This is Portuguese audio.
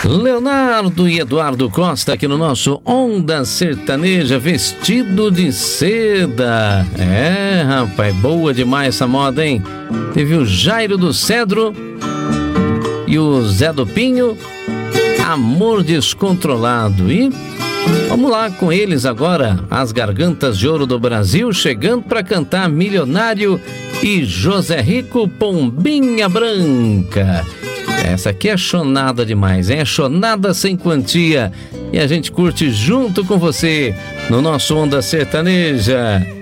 Leonardo e Eduardo Costa aqui no nosso Onda Sertaneja, vestido de seda. É, rapaz, boa demais essa moda, hein? Teve o Jairo do Cedro e o Zé do Pinho, Amor Descontrolado. E vamos lá com eles agora, as Gargantas de Ouro do Brasil, chegando para cantar Milionário e José Rico, Pombinha Branca. Essa aqui é chonada demais, hein? É chonada sem quantia. E a gente curte junto com você no nosso Onda Sertaneja.